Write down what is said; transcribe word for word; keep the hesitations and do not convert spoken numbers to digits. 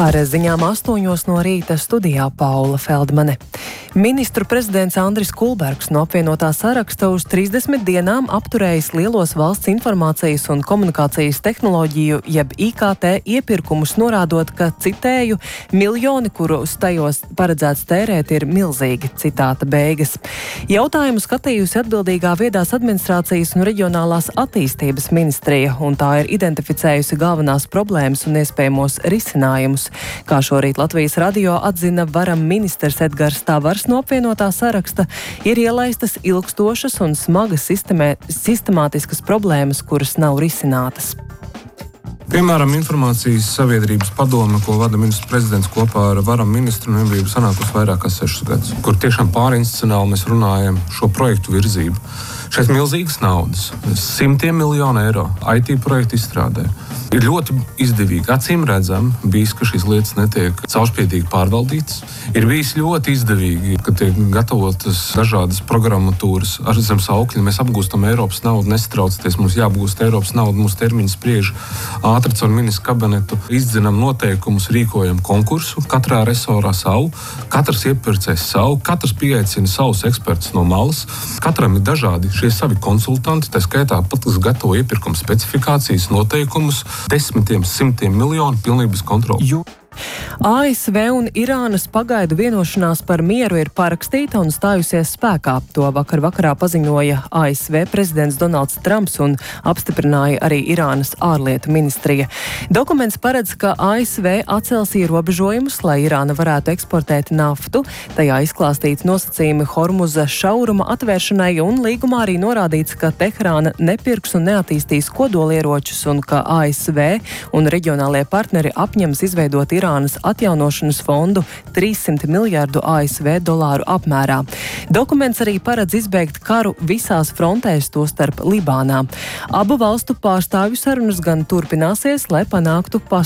Ar ziņām astoņos no rīta studijā Paula Feldmane. Ministru prezidents Andris Kulbergs no apvienotā saraksta uz trīsdesmit dienām apturējis lielos valsts informācijas un komunikācijas tehnoloģiju, jeb I K T iepirkumus, norādot, ka, citēju, miljoni, kurus tajos paredzēts tērēt, ir milzīgi, citāta beigas. Jautājumu skatījusi atbildīgā viedās administrācijas un reģionālās attīstības ministrija, un tā ir identificējusi galvenās problēmas un iespējamos risinājumus. Kā šorīt Latvijas radio atzina varam ministrs Edgars Tavars no apvienotā saraksta, ir ielaistas ilgstošas un smagas sistemē, sistemātiskas problēmas, kuras nav risinātas. Piemēram, informācijas sabiedrības padome, ko vada ministrs prezidents kopā ar varam ministru, nebija sanākusi vairāk kā sešus gadus, kur tiešām pārinstitucionāli mēs runājam šo projektu virzību. Šeit milzīgas naudas, simtiem miljonu eiro I T projektu izstrādē. Ir ļoti izdevīgi, acīm redzam, bijis, ka šīs lietas netiek caurspīdīgi pārvaldītas. Ir bijis ļoti izdevīgi, ka tiek gatavotas dažādas programmatūras ar zem saukļa. Mēs apgūstam Eiropas naudu, nesatraucoties, mums jāapgūst Eiropas naudu, mūsu termiņi spriež ātri caur ministru kabinetu, izdzinam noteikumus, rīkojam konkursu, katrā resorā savu, katrs iepircēs savu, katrs pieaicina savus ekspertus no malas, katram ir dažādi šie savi konsultanti, tā skaitā pat, kas gatavo iepirkuma specifikācijas, noteikumus, desmitiem, simtiem miljonu pilnības kontroli. A S V un Irānas pagaidu vienošanās par mieru ir parakstīta un stājusies spēkā. To vakar vakarā paziņoja A S V prezidents Donalds Trumps un apstiprināja arī Irānas ārlietu ministrija. Dokuments paredz, ka A S V atcels ierobežojumus, lai Irāna varētu eksportēt naftu. Tajā izklāstīti nosacījumi Hormuza šauruma atvēršanai un līgumā arī norādīts, ka Teherāna nepirks un neattīstīs kodolieročus un ka A S V un reģionālie partneri apņemas izveidot Irānas atjaunošanas fondu trīssimt miljārdu A S V dolāru apmērā. Dokuments arī paredz izbeigt karu visās frontēs, tostarp Libānā. Abu valstu pārstāvju sarunas gan turpināsies, lai panāktu pas